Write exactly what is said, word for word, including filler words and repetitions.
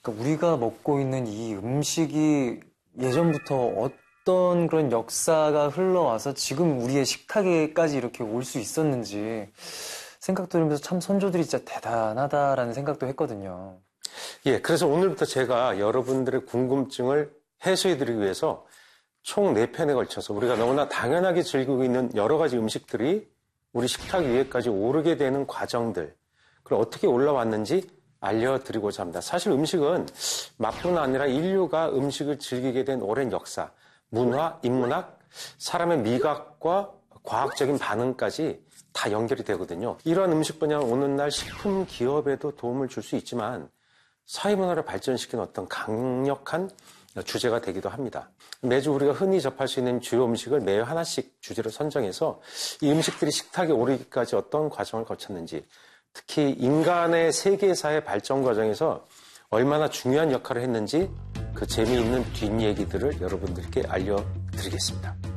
그러니까 우리가 먹고 있는 이 음식이 예전부터 어떤 그런 역사가 흘러와서 지금 우리의 식탁에까지 이렇게 올 수 있었는지 생각도 들으면서 참 선조들이 진짜 대단하다라는 생각도 했거든요. 예, 그래서 오늘부터 제가 여러분들의 궁금증을 해소해드리기 위해서 총 네 편에 걸쳐서 우리가 너무나 당연하게 즐기고 있는 여러 가지 음식들이 우리 식탁 위에까지 오르게 되는 과정들, 그걸 어떻게 올라왔는지 알려드리고자 합니다. 사실 음식은 맛뿐 아니라 인류가 음식을 즐기게 된 오랜 역사, 문화, 인문학, 사람의 미각과 과학적인 반응까지 다 연결이 되거든요. 이러한 음식 분야는 오늘날 식품 기업에도 도움을 줄 수 있지만 사회문화를 발전시키는 어떤 강력한 주제가 되기도 합니다. 매주 우리가 흔히 접할 수 있는 주요 음식을 매일 하나씩 주제로 선정해서 이 음식들이 식탁에 오르기까지 어떤 과정을 거쳤는지, 특히 인간의 세계사의 발전 과정에서 얼마나 중요한 역할을 했는지 그 재미있는 뒷얘기들을 여러분들께 알려드리겠습니다.